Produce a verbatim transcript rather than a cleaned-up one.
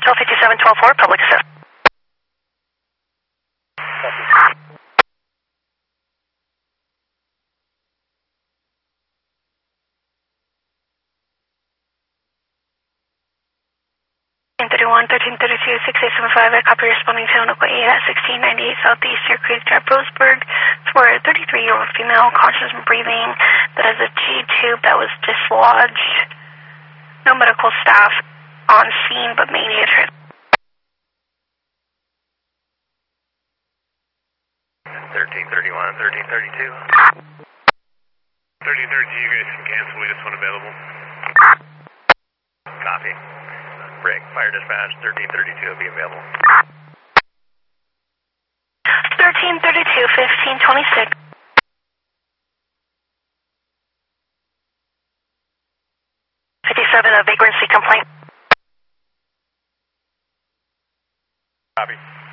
twelve fifty-seven, twelve four, public assist. thirteen thirty-one, thirteen thirty-two, six eight seven five, I copy responding to Onoka eight at sixteen ninety-eight Southeast Deer Creek Drive, Roseburg, for a thirty-three-year-old female, conscious and breathing, that has a G-tube that was dislodged. No medical staff on scene, but may need a trip. thirteen thirty-one, thirteen thirty-two. thirteen thirty-two, you guys can cancel, we just want available. Copy. Rick, fire dispatch, thirteen thirty-two will be available. thirteen thirty-two, fifteen twenty-six. fifty-seven, a vagrancy complaint. Copy.